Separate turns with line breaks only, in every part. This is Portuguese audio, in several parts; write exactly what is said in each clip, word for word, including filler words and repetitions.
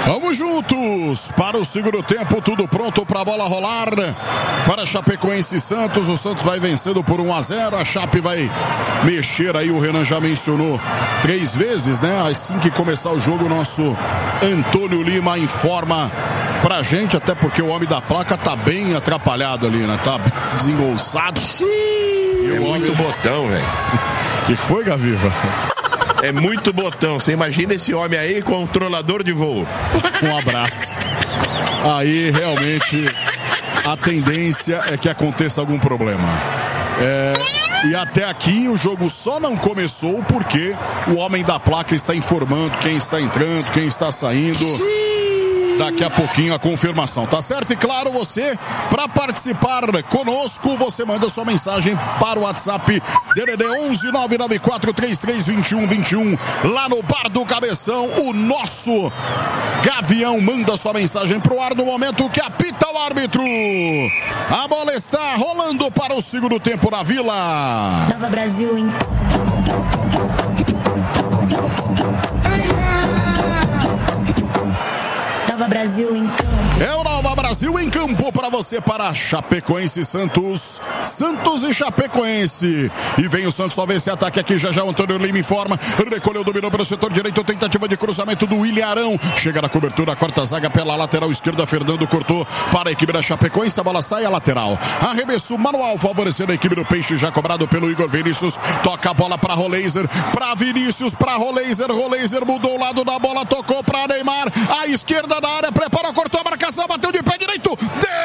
Vamos juntos para o segundo tempo, tudo pronto para a bola rolar para Chapecoense e Santos. O Santos vai vencendo por um a zero, a Chape vai mexer aí, o Renan já mencionou três vezes, né? Assim que começar o jogo, o nosso Antônio Lima informa pra gente, até porque o homem da placa tá bem atrapalhado ali, né? Tá desengolçado.
É muito homem... botão, velho.
O que, que foi, Gaviva?
É muito botão. Você imagina esse homem aí, controlador de voo.
Um abraço. Aí, realmente, a tendência é que aconteça algum problema. É... E até aqui o jogo só não começou porque o homem da placa está informando quem está entrando, quem está saindo. Daqui a pouquinho a confirmação, tá certo? E claro, você, para participar conosco, você manda sua mensagem para o WhatsApp D D D onze nove nove quatro três três dois um dois um, lá no Bar do Cabeção. O nosso Gavião manda sua mensagem pro ar no momento que apita o árbitro. A bola está rolando para o segundo tempo na Vila.
Nova Brasil em Nova Brasil em campo.
É o Nova Brasil em campo para você, para Chapecoense e Santos. Santos e Chapecoense. E vem o Santos, só vê esse ataque aqui. Já já o Antônio Lima informa. Recolheu, dominou pelo setor direito. Tentativa de cruzamento do William Arão. Chega na cobertura, corta a zaga pela lateral esquerda. Fernando cortou para a equipe da Chapecoense. A bola sai à lateral. Arremesso manual favorecendo a equipe do Peixe. Já cobrado pelo Igor Vinícius. Toca a bola para Roleiser. Para Vinícius, para Roleiser. Roleiser mudou o lado da bola. Tocou para Neymar. À esquerda da área. Prepara, cortou a marcação. Bateu de pé direito.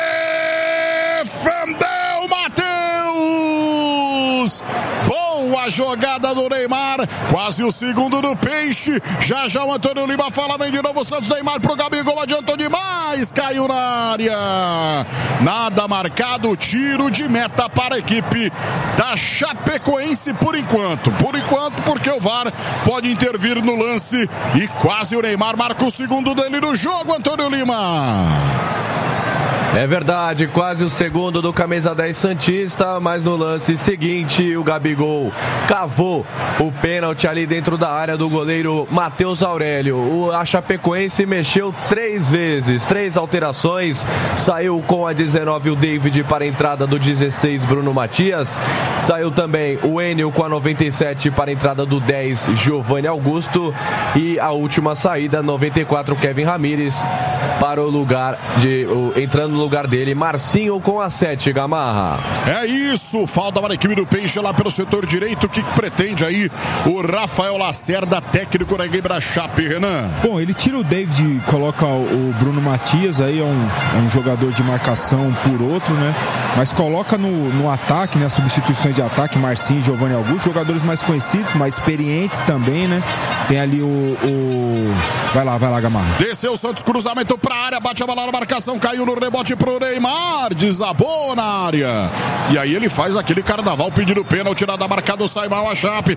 Defendeu Matheus. Boa jogada do Neymar. Quase o segundo do Peixe. Já já o Antônio Lima fala. Vem de novo o Santos. Neymar pro Gabigol. Adiantou demais. Caiu na área. Nada marcado. Tiro de meta para a equipe da Chapecoense por enquanto. Por enquanto, porque o V A R pode intervir no lance. E quase o Neymar marca o segundo dele no jogo, Antônio Lima.
É verdade, quase o segundo do camisa dez santista, mas no lance seguinte o Gabigol cavou o pênalti ali dentro da área do goleiro Matheus Aurélio. O a Chapecoense mexeu três vezes, três alterações, saiu com a dezenove o David para a entrada do dezesseis Bruno Matias, saiu também o Enio com a noventa e sete para a entrada do dez Giovanni Augusto e a última saída, noventa e quatro Kevin Ramírez para o lugar de, o, entrando no lugar dele, Marcinho com a sete, Gamarra.
É isso, falta para a equipe do Peixe lá pelo setor direito. O que pretende aí o Rafael Lacerda, técnico da equipe da Chape, Renan?
Bom, ele tira o David e coloca o Bruno Matias aí, é um, é um jogador de marcação por outro, né? Mas coloca no, no ataque, né? Substituições de ataque, Marcinho e Giovanni Augusto, jogadores mais conhecidos, mais experientes também, né? Tem ali o, o... Vai lá, vai lá, Gamarra.
Desceu o Santos, cruzamento pra área, bate a bola na marcação, caiu no rebote pro Neymar, desabou na área. E aí ele faz aquele carnaval pedindo pênalti, nada marcado, sai mal a Chape.